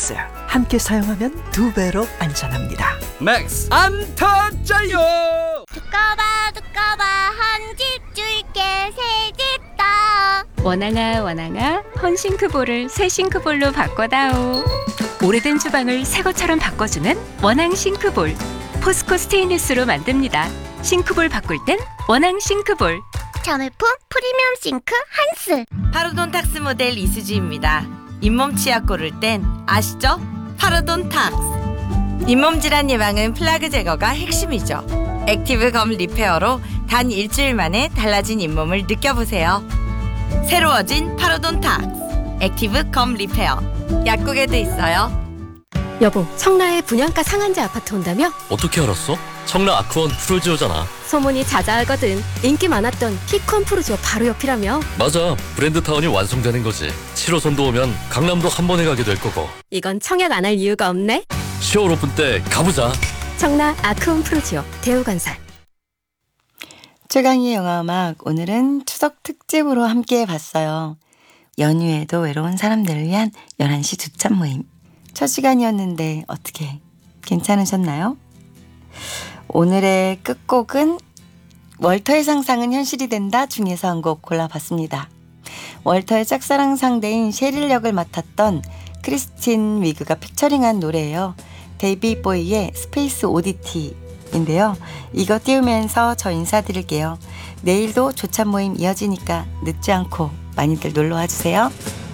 맥스. 함께 사용하면 2배로 안전합니다. 맥스 안 터져요. 두꺼봐 한 집 줄게 새 집 다. 원앙아 헌싱크볼을 새 싱크볼로 바꿔다오. 오래된 주방을 새 것처럼 바꿔주는 원앙 싱크볼. 포스코 스테인리스로 만듭니다. 싱크볼 바꿀 땐 원앙 싱크볼. 자매품 프리미엄 싱크 한스. 파로돈탁스 모델 이수지입니다. 잇몸 치약 고를 땐 아시죠? 파로돈탁스. 잇몸 질환 예방은 플라그 제거가 핵심이죠. 액티브 검 리페어로 단 일주일 만에 달라진 잇몸을 느껴보세요. 새로워진 파로돈탁스 액티브 검 리페어. 약국에도 있어요. 여보, 청라에 분양가 상한제 아파트 온다며? 어떻게 알았어? 청라 아크원 푸르지오잖아. 소문이 자자하거든. 인기 많았던 피콘 푸르지오 바로 옆이라며? 맞아, 브랜드타운이 완성되는 거지. 7호선도 오면 강남도 한 번에 가게 될 거고. 이건 청약 안 할 이유가 없네. 10월 오픈 때 가보자. 청라 아크원 푸르지오 대우건설. 최강희의 영화음악, 오늘은 추석 특집으로 함께 봤어요. 연휴에도 외로운 사람들을 위한 11시 두참 모임. 첫 시간이었는데 어떻게 괜찮으셨나요? 오늘의 끝곡은 월터의 상상은 현실이 된다 중에서 한 곡 골라봤습니다. 월터의 짝사랑 상대인 셰릴 역을 맡았던 크리스틴 위그가 피처링한 노래예요. 데이비 보이의 스페이스 오디티인데요. 이거 띄우면서 저 인사드릴게요. 내일도 조찬 모임 이어지니까 늦지 않고 많이들 놀러와 주세요.